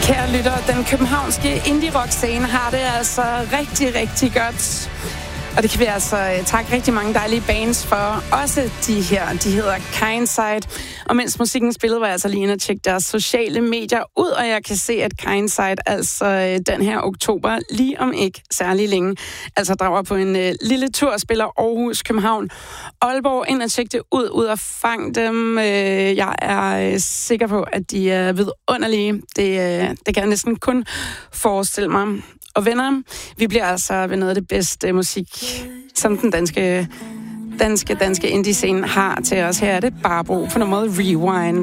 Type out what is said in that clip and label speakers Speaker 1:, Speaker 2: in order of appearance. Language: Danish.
Speaker 1: Kære lytter, den københavnske indie-rock-scene har det altså rigtig, rigtig godt. Og det kan vi altså takke rigtig mange dejlige bands for. Også de her, de hedder Kindside. Og mens musikken spillede, var jeg altså lige inde og tjekke deres sociale medier ud, og jeg kan se, at Kindside altså den her oktober, lige om ikke særlig længe, altså drager på en lille tur og spiller Aarhus, København, Aalborg. Ind og tjekke det ud og fang dem. Jeg er sikker på, at de er vidunderlige. Det kan jeg næsten kun forestille mig. Og venner, vi bliver altså ved noget af det bedste musik, som den danske indie-scene har til os. Her er det Barbro på nummeret Rewind.